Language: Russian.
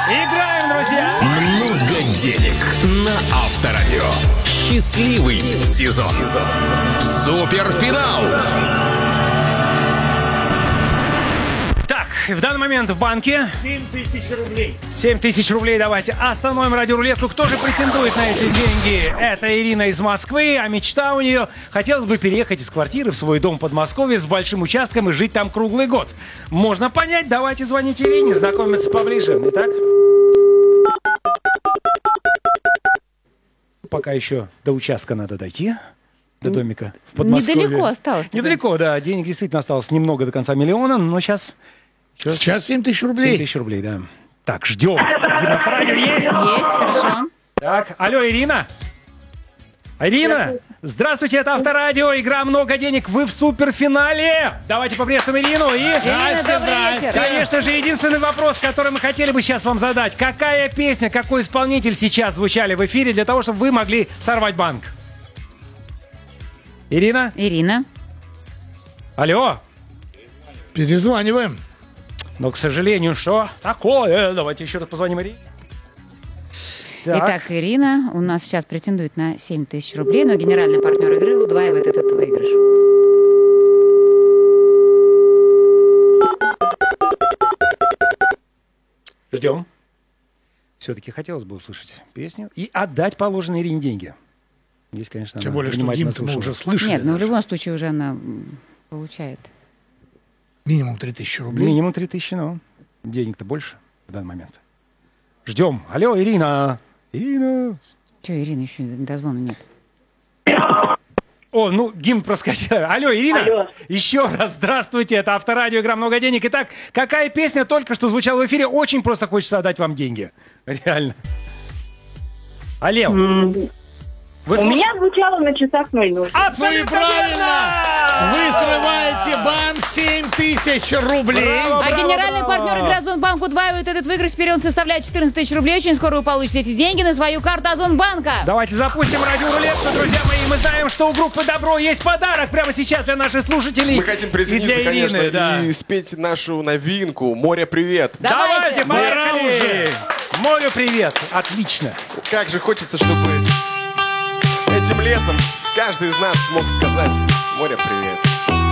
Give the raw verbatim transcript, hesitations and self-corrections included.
Играем, друзья! Много денег на Авторадио. Счастливый сезон. Суперфинал. Так, в данный момент в банке семь тысяч рублей. семь тысяч рублей. Давайте остановим радиорулетку. Кто же претендует на эти деньги? Это Ирина из Москвы, а мечта у нее: хотелось бы переехать из квартиры в свой дом в Подмосковье с большим участком и жить там круглый год. Можно понять. Давайте звоните Ирине, знакомиться поближе. Итак, пока еще до участка надо дойти. До домика в Подмосковье. Недалеко осталось. Недалеко, да. Денег действительно осталось немного до конца миллиона, но сейчас... Сейчас семь тысяч рублей. семь тысяч рублей, да. Так, ждем. Гимн Авторадио есть? Есть, хорошо. Так, алло, Ирина? Ирина? Здравствуйте, это Авторадио. Игра «Много денег». Вы в суперфинале. Давайте поприветствуем Ирину. И, Ирина, добрый вечер. конечно же, единственный вопрос, который мы хотели бы сейчас вам задать. Какая песня, какой исполнитель сейчас звучали в эфире для того, чтобы вы могли сорвать банк? Ирина? Ирина. Алло? Перезваниваем. Но, к сожалению, что такое? Давайте еще раз позвоним Ирине. Так. Итак, Ирина у нас сейчас претендует на семь тысяч рублей, но генеральный партнер игры удваивает этот выигрыш. Ждем. Все-таки хотелось бы услышать песню и отдать положенные Ирине деньги. Здесь, конечно, Тем она более, что внимательно гимн мы слушала. уже слышали. Нет, но в даже. любом случае уже она м, получает. Минимум три тысячи рублей. Минимум три тысячи, но денег-то больше в данный момент. Ждем. Алло, Ирина. Ирина. Че, Ирина, еще дозвона нет. О, ну, гимн проскочил. Алло, Ирина. Алло. Еще раз здравствуйте. Это Авторадио, игра «Много денег». Итак, какая песня только что звучала в эфире? Очень просто хочется отдать вам деньги. Реально. Алло. М, Вы У слуш- меня звучало на часах ноль ноль. Абсолютно Ну и правильно. верно! Вы срываете банк семь тысяч рублей. Браво, А браво, генеральный браво. партнер игры Озонбанк удваивает этот выигрыш. Теперь он составляет четырнадцать тысяч рублей. Очень скоро вы получите эти деньги на свою карту Озонбанка. Давайте запустим радиорулетку, друзья мои. Мы знаем, что у группы «Добро» есть подарок прямо сейчас для наших слушателей. Мы хотим И присоединиться, для Ирины, конечно, да. и спеть нашу новинку «Море, привет». Давайте. поехали! Морю привет! Отлично! Как же хочется, чтобы этим летом каждый из нас мог сказать «Море, привет».